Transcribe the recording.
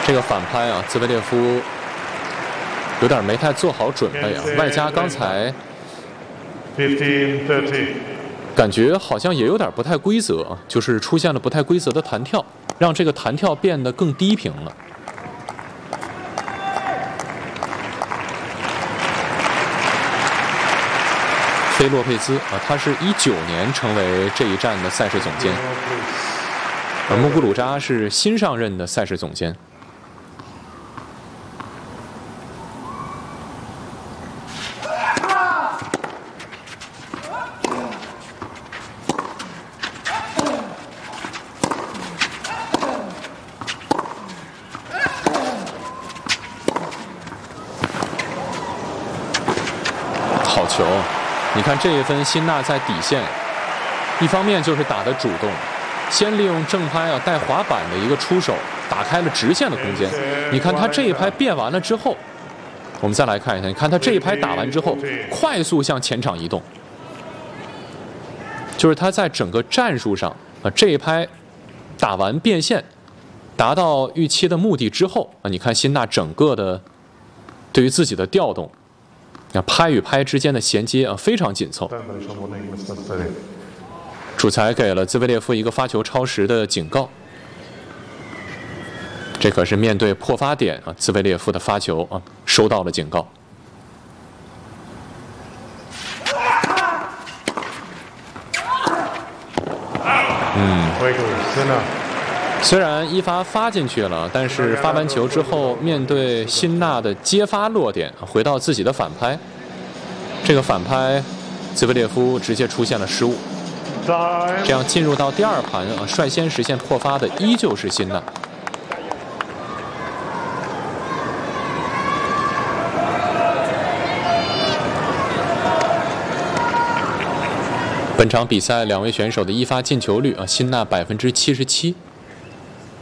这个反拍啊，兹维列夫有点没太做好准备啊，外加刚才感觉好像也有点不太规则啊，就是出现了不太规则的弹跳，让这个弹跳变得更低频了。菲洛佩兹啊，他是19年成为这一站的赛事总监，而穆古鲁扎是新上任的赛事总监。好球！你看这一分，辛纳在底线，一方面就是打得主动，先利用正拍啊带滑板的一个出手，打开了直线的空间。你看他这一拍变完了之后，我们再来看一下，你看他这一拍打完之后，快速向前场移动，就是他在整个战术上啊这一拍打完变线，达到预期的目的之后啊，你看辛纳整个的对于自己的调动。拍与拍之间的衔接啊非常紧凑，主裁给了兹维列夫一个发球超时的警告。这可是面对破发点啊，兹维列夫的发球啊收到了警告。虽然一发发进去了，但是发完球之后，面对辛纳的接发落点，回到自己的反拍，这个反拍，兹维列夫直接出现了失误，这样进入到第二盘啊，率先实现破发的依旧是辛纳。本场比赛两位选手的一发进球率啊，辛纳77%。